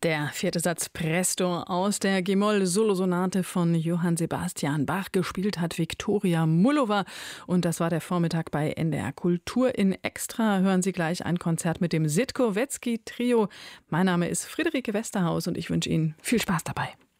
Der vierte Satz Presto aus der G-Moll-Solosonate von Johann Sebastian Bach. Gespielt hat Viktoria Mullova. Und das war der Vormittag bei NDR Kultur. In Extra hören Sie gleich ein Konzert mit dem Sitkowetzky Trio. Mein Name ist Friederike Westerhaus und ich wünsche Ihnen viel Spaß dabei.